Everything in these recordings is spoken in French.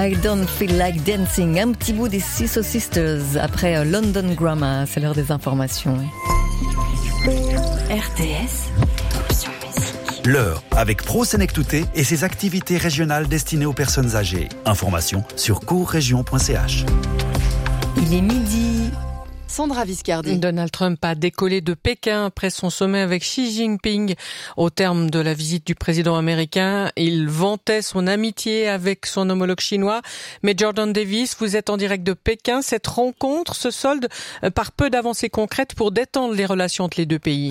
I don't feel like dancing. Un petit bout des Sister Sisters après London Grammar. C'est l'heure des informations. RTS, option musique. L'heure avec Pro Senectouté et ses activités régionales destinées aux personnes âgées. Informations sur courregion.ch. Il est midi. Sandra Viscardi. Donald Trump a décollé de Pékin après son sommet avec Xi Jinping. Au terme de la visite du président américain, il vantait son amitié avec son homologue chinois. Mais Jordan Davis, vous êtes en direct de Pékin. Cette rencontre se solde par peu d'avancées concrètes pour détendre les relations entre les deux pays.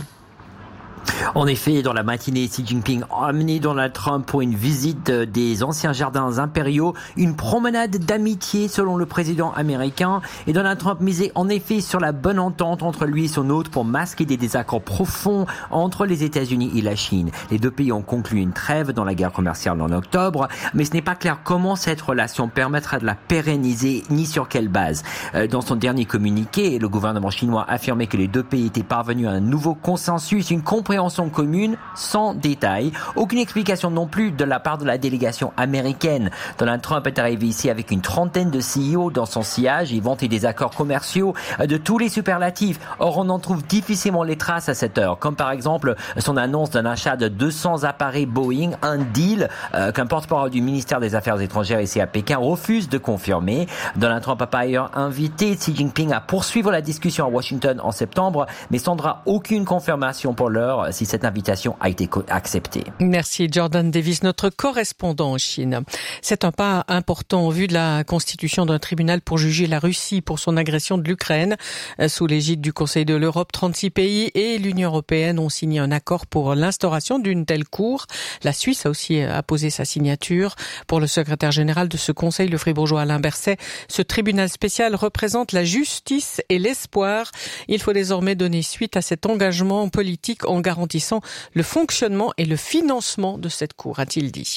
En effet, dans la matinée, Xi Jinping a amené Donald Trump pour une visite des anciens jardins impériaux, une promenade d'amitié selon le président américain. Et Donald Trump misait en effet sur la bonne entente entre lui et son hôte pour masquer des désaccords profonds entre les États-Unis et la Chine. Les deux pays ont conclu une trêve dans la guerre commerciale en octobre, mais ce n'est pas clair comment cette relation permettra de la pérenniser ni sur quelle base. Dans son dernier communiqué, le gouvernement chinois affirmait que les deux pays étaient parvenus à un nouveau consensus, une compréhension commune sans détail. Aucune explication non plus de la part de la délégation américaine. Donald Trump est arrivé ici avec une trentaine de CEO dans son sillage et vantait des accords commerciaux de tous les superlatifs. Or, on en trouve difficilement les traces à cette heure, comme par exemple son annonce d'un achat de 200 appareils Boeing, un deal qu'un porte-parole du ministère des Affaires étrangères ici à Pékin refuse de confirmer. Donald Trump a par ailleurs invité Xi Jinping à poursuivre la discussion à Washington en septembre, mais sans aucune confirmation pour l'heure si cette invitation a été acceptée. Merci Jordan Davis, notre correspondant en Chine. C'est un pas important en vue de la constitution d'un tribunal pour juger la Russie pour son agression de l'Ukraine. Sous l'égide du Conseil de l'Europe, 36 pays et l'Union européenne ont signé un accord pour l'instauration d'une telle cour. La Suisse a aussi apposé sa signature. Pour le secrétaire général de ce Conseil, le fribourgeois Alain Berset, ce tribunal spécial représente la justice et l'espoir. Il faut désormais donner suite à cet engagement politique en garantissant le fonctionnement et le financement de cette cour, a-t-il dit.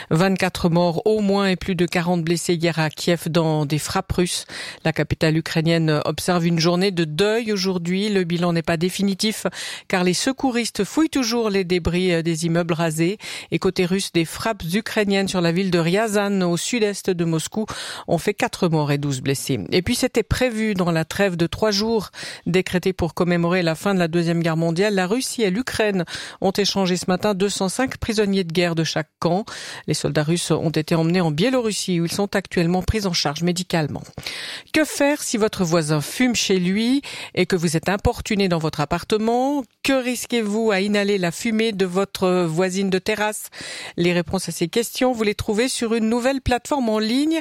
24 morts au moins et plus de 40 blessés hier à Kiev dans des frappes russes. La capitale ukrainienne observe une journée de deuil aujourd'hui. Le bilan n'est pas définitif car les secouristes fouillent toujours les débris des immeubles rasés. Et côté russe, des frappes ukrainiennes sur la ville de Ryazan au sud-est de Moscou ont fait 4 morts et 12 blessés. Et puis c'était prévu dans la trêve de 3 jours décrétée pour commémorer la fin de la Deuxième Guerre mondiale. La Russie et l'Ukraine ont échangé ce matin 205 prisonniers de guerre de chaque camp. Les soldats russes ont été emmenés en Biélorussie où ils sont actuellement pris en charge médicalement. Que faire si votre voisin fume chez lui et que vous êtes importuné dans votre appartement? Que risquez-vous à inhaler la fumée de votre voisine de terrasse? Les réponses à ces questions, vous les trouvez sur une nouvelle plateforme en ligne,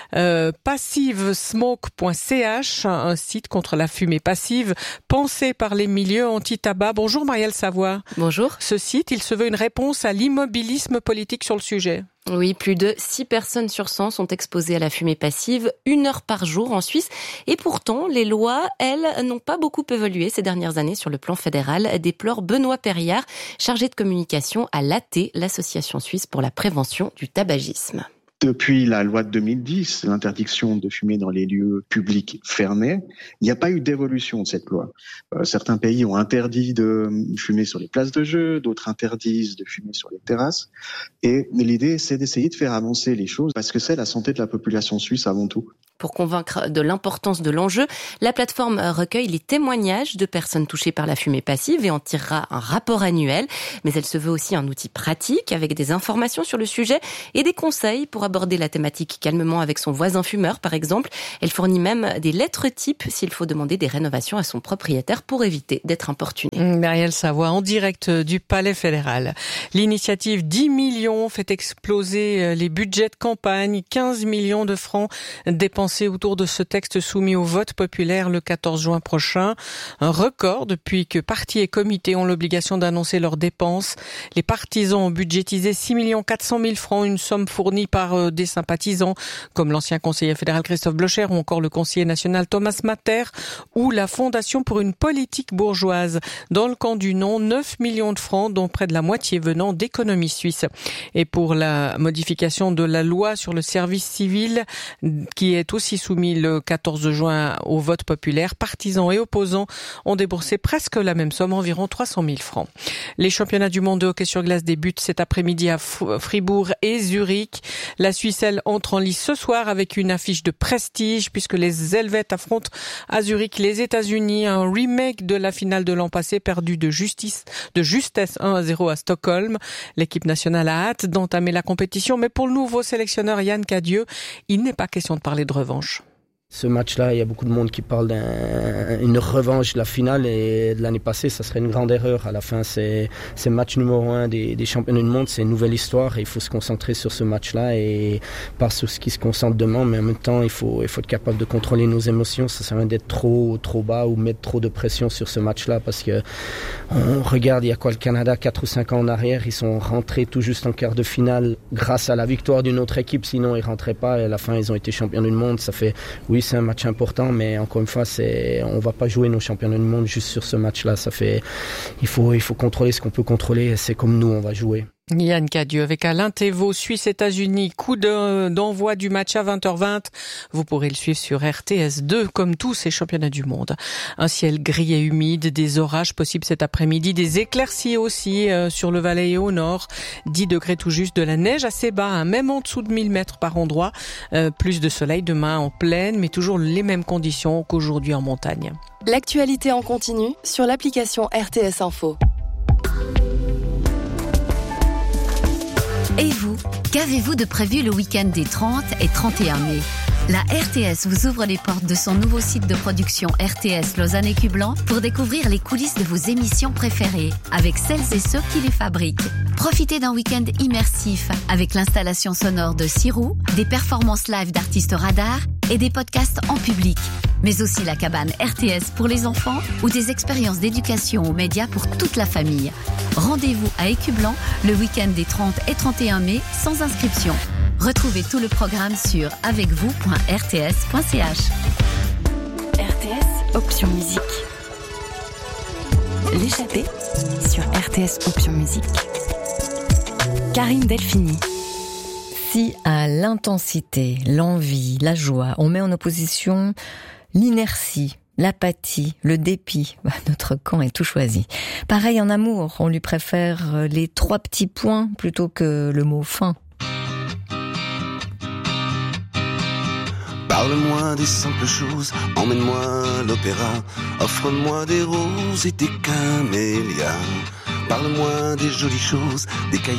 passivesmoke.ch, un site contre la fumée passive pensé par les milieux anti-tabac. Bonjour Marielle Savoie. Bonjour. Ce site, il se veut une réponse à l'immobilisme politique sur le sujet. Oui, plus de 6 personnes sur 100 sont exposées à la fumée passive, 1 heure par jour en Suisse. Et pourtant, les lois, elles, n'ont pas beaucoup évolué ces dernières années sur le plan fédéral, déplore Benoît Perriard, chargé de communication à l'AT, l'Association suisse pour la prévention du tabagisme. Depuis la loi de 2010, l'interdiction de fumer dans les lieux publics fermés, il n'y a pas eu d'évolution de cette loi. Certains pays ont interdit de fumer sur les places de jeu, d'autres interdisent de fumer sur les terrasses. Et l'idée, c'est d'essayer de faire avancer les choses parce que c'est la santé de la population suisse avant tout. Pour convaincre de l'importance de l'enjeu, la plateforme recueille les témoignages de personnes touchées par la fumée passive et en tirera un rapport annuel. Mais elle se veut aussi un outil pratique avec des informations sur le sujet et des conseils pour aborder la thématique calmement avec son voisin fumeur, par exemple. Elle fournit même des lettres types s'il faut demander des rénovations à son propriétaire pour éviter d'être importuné. Marielle Savoie, en direct du Palais fédéral. L'initiative 10 millions fait exploser les budgets de campagne. 15 millions de francs dépensés autour de ce texte soumis au vote populaire le 14 juin prochain. Un record depuis que partis et comités ont l'obligation d'annoncer leurs dépenses. Les partisans ont budgétisé 6 400 000 francs, une somme fournie par des sympathisants comme l'ancien conseiller fédéral Christophe Blocher ou encore le conseiller national Thomas Matter ou la Fondation pour une politique bourgeoise. Dans le camp du non, 9 millions de francs dont près de la moitié venant d'économie suisse. Et pour la modification de la loi sur le service civil qui est aussi aussi soumis le 14 juin au vote populaire. Partisans et opposants ont déboursé presque la même somme, environ 300 000 francs. Les championnats du monde de hockey sur glace débutent cet après-midi à Fribourg et Zurich. La Suisse, elle, entre en lice ce soir avec une affiche de prestige puisque les Helvètes affrontent à Zurich les États-Unis. Un remake de la finale de l'an passé perdue de justesse 1-0 à Stockholm. L'équipe nationale a hâte d'entamer la compétition, mais pour le nouveau sélectionneur Yann Cadieux, il n'est pas question de parler de revanche. Ce match-là, il y a beaucoup de monde qui parle d'une revanche de la finale et de l'année passée, ça serait une grande erreur. À la fin, c'est match numéro 1 des championnats du monde, c'est une nouvelle histoire et il faut se concentrer sur ce match-là et pas sur ce qui se concentre demain, mais en même temps, il faut être capable de contrôler nos émotions. Ça sert à rien d'être trop bas ou mettre trop de pression sur ce match-là parce que on regarde, il y a quoi le Canada, 4 ou 5 ans en arrière, ils sont rentrés tout juste en quart de finale grâce à la victoire d'une autre équipe, sinon ils rentraient pas et à la fin, ils ont été champions du monde. Ça fait, oui, c'est un match important, mais encore une fois, on va pas jouer nos championnats du monde juste sur ce match-là. Il faut contrôler ce qu'on peut contrôler. C'est comme nous, on va jouer. Yann Cadieux avec Alain Thévault, Suisse-États-Unis, coup d'envoi du match à 20h20. Vous pourrez le suivre sur RTS2 comme tous ces championnats du monde. Un ciel gris et humide, des orages possibles cet après-midi, des éclaircies aussi sur le Valais et au nord. 10 degrés tout juste, de la neige assez bas, même en dessous de 1000 mètres par endroit. Plus de soleil demain en plaine, mais toujours les mêmes conditions qu'aujourd'hui en montagne. L'actualité en continu sur l'application RTS Info. Et vous, qu'avez-vous de prévu le week-end des 30 et 31 mai ? La RTS vous ouvre les portes de son nouveau site de production RTS Lausanne et Cublan pour découvrir les coulisses de vos émissions préférées avec celles et ceux qui les fabriquent. Profitez d'un week-end immersif avec l'installation sonore de 6 roues, des performances live d'artistes radars et des podcasts en public. Mais aussi la cabane RTS pour les enfants ou des expériences d'éducation aux médias pour toute la famille. Rendez-vous à Écublan le week-end des 30 et 31 mai sans inscription. Retrouvez tout le programme sur avecvous.rts.ch. RTS Option Musique. L'échappée sur RTS Option Musique. Karine Delphini. Si à l'intensité, l'envie, la joie, on met en opposition l'inertie, l'apathie, le dépit, notre camp est tout choisi. Pareil en amour, on lui préfère les 3 petits points plutôt que le mot fin. Parle-moi des simples choses, emmène-moi à l'opéra, offre-moi des roses et des camélias. Parle-moi des jolies choses, des cahiers.